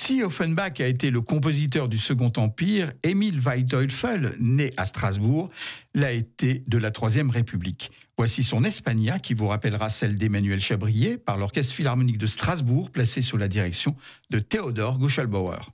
Si Offenbach a été le compositeur du Second Empire, Emil Waldteufel, né à Strasbourg, l'a été de la Troisième République. Voici son Espagna qui vous rappellera celle d'Emmanuel Chabrier par l'Orchestre Philharmonique de Strasbourg, placé sous la direction de Theodor Guschelbauer.